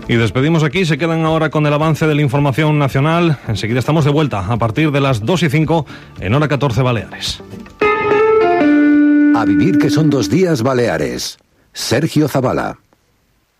Y despedimos aquí, se quedan ahora con el avance de la información nacional. Enseguida estamos de vuelta a partir de las 2:05 en hora 14 Baleares. A vivir que son 2 días Baleares. Sergio Zavala.